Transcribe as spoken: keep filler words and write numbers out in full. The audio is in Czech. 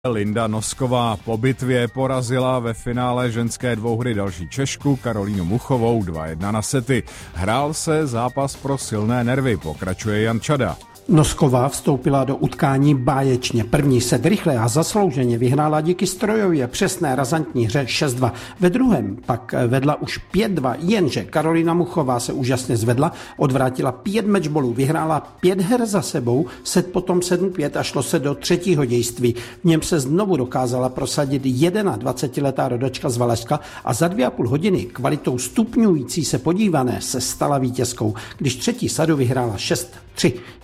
Linda Nosková po bitvě porazila ve finále ženské dvouhry další Češku Karolínu Muchovou dva jedna na sety. Hrál se zápas pro silné nervy, pokračuje Jan Čada. Nosková vstoupila do utkání báječně. První set rychle a zaslouženě vyhrála díky strojově přesné razantní hře šest dva. Ve druhém pak vedla už pět dva, jenže Karolína Muchová se úžasně zvedla, odvrátila pět matchballů, vyhrála pět her za sebou, set potom sedm pět a šlo se do třetího dějství. V něm se znovu dokázala prosadit dvacetiletá rodačka z Valašska a za dvě a půl hodiny kvalitou stupňující se podívané se stala vítězkou, když třetí sadu vyhrála šest tři.